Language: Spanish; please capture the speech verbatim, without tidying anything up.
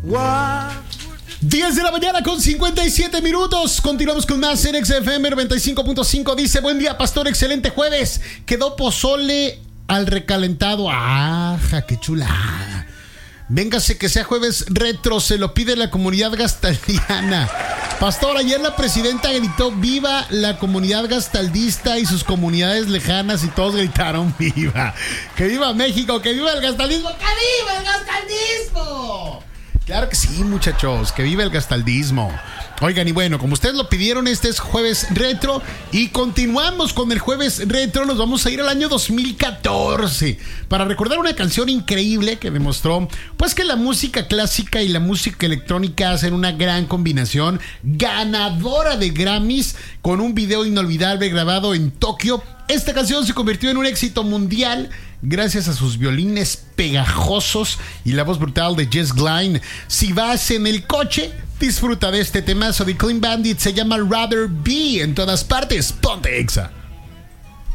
diez de la mañana con cincuenta y siete minutos. Continuamos con más en X F M noventa y cinco punto cinco. Dice: buen día, pastor, excelente jueves. Quedó pozole al recalentado. ¡Ajá, qué chulada! Véngase que sea jueves retro, se lo pide la comunidad gastaldiana. Pastor, ayer la presidenta gritó viva la comunidad gastaldista y sus comunidades lejanas y todos gritaron viva. ¡Que viva México! ¡Que viva el gastaldismo! ¡Que viva el gastaldismo! Claro que sí, muchachos, que viva el gastaldismo. Oigan, y bueno, como ustedes lo pidieron, este es jueves retro y continuamos con el jueves retro. Nos vamos a ir al año dos mil catorce para recordar una canción increíble que demostró pues que la música clásica y la música electrónica hacen una gran combinación, ganadora de Grammys con un video inolvidable grabado en Tokio. Esta canción se convirtió en un éxito mundial gracias a sus violines pegajosos y la voz brutal de Jess Glynne. Si vas en el coche, disfruta de este temazo de Clean Bandit. Se llama Rather Be. En todas partes, ponte Exa.